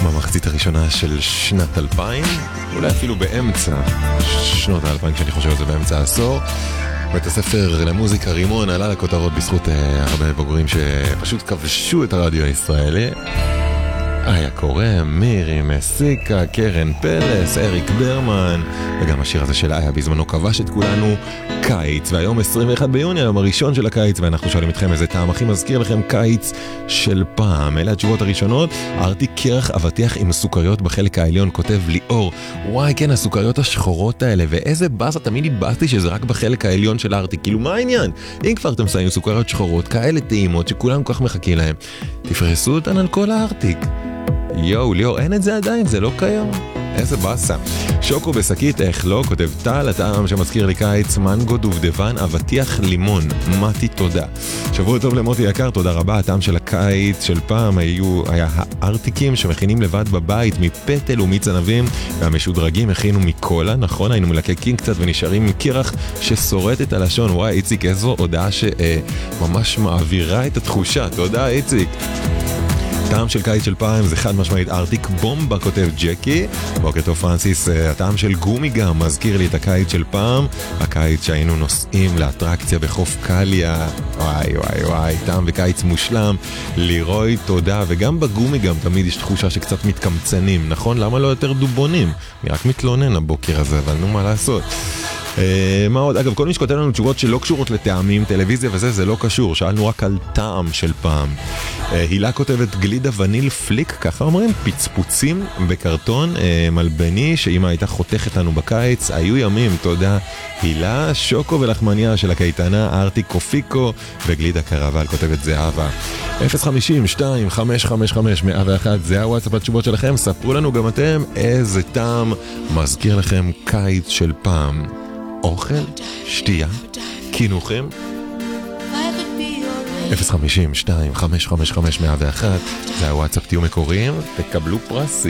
במחצית הראשונה של שנת 2000, אולי אפילו באמצע שנות ה-2000, כשאני חושב על זה באמצע העשור. בית הספר למוזיקה רימון עלה לכותרות בזכות הרבה בוגרים שפשוט כבשו את הרדיו הישראלי. היה קורא, מירי מסיקה, קרן פלס, אריק ברמן, וגם השיר הזה של היה בזמנו כבש את כולנו, קיץ. והיום 21 ביוני, היום הראשון של הקיץ, ואנחנו שואלים אתכם איזה טעם הכי מזכיר לכם קיץ של פעם. אלה התשובות הראשונות. ארטיק קרח אבטיח עם סוכריות בחלק העליון, כותב ליאור. וואי כן, הסוכריות השחורות האלה, ואיזה באסה, תמיד התבאסתי שזה רק בחלק העליון של ארטיק. כאילו מה העניין? אם כבר אתם שמים סוכריות שחורות כאלה טעימות שכולם כל כך מחכים להם, תפרסו אותן על כל הארטיק. יואו, ליאור, אין את זה עדיין, זה לא קיים. איזה באסה. שוקו בשקית, איך לא, כותב טל, הטעם שמזכיר לי קיץ, מנגו דובדבן, אבטיח לימון. מתי תודה. שבוע טוב למוטי יקר, תודה רבה. הטעם של הקיץ של פעם היה הארטיקים שמכינים לבד בבית מפטל ומיץ ענבים, והמשודרגים הכינו מקולה, נכון? היינו מלקקים קצת ונשארים מקירח ששורט את הלשון. וואי, איציק, איזו הודעה שממש מעבירה את התחושה. תודה, איציק. הטעם של קיץ של פעם זה חד משמעית ארטיק בומבה, כותב ג'קי. בוקר טוב פרנסיס, הטעם של גומי גם מזכיר לי את הקיץ של פעם, הקיץ שהיינו נוסעים לאטרקציה בחוף קליה. וואי וואי וואי, טעם וקיץ מושלם. לירוי, תודה. וגם בגומי גם תמיד יש תחושה שקצת מתקמצנים, נכון? למה לא יותר דובונים? אני רק מתלונן הבוקר הזה, אבל נו מה לעשות. מה עוד? אגב, כל מי שכותב לנו תשובות שלא קשורות לטעמים, טלוויזיה וזה, זה לא קשור. שאלנו רק על טעם של פעם. הילה כותבת גלידה וניל פליק, ככה אומרים, פצפוצים בקרטון מלבני, שאמא הייתה חותכת לנו בקיץ. היו ימים, תודה הילה. שוקו ולחמניה של הקייטנה, ארטיק קופיקו וגלידה קרבל, כותבת זהבה. 050-2555-101, זה הוואטסאפ התשובות שלכם. ספרו לנו גם אתם איזה טעם מזכיר לכם קיץ של פעם. אוכל, שתייה, כינוכים. 050-2555-101, זה הוואטסאפ, תהיו מקוריים, תקבלו פרסים.